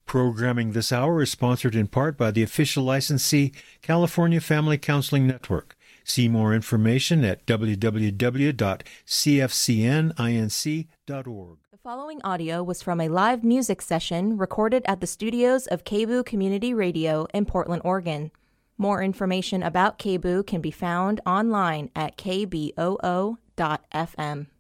Programming this hour is sponsored in part by the official licensee, California Family Counseling Network. See more information at www.cfcninc.org. The following audio was from a live music session recorded at the studios of KBOO Community Radio in Portland, Oregon. More information about KBOO can be found online at kboo.fm.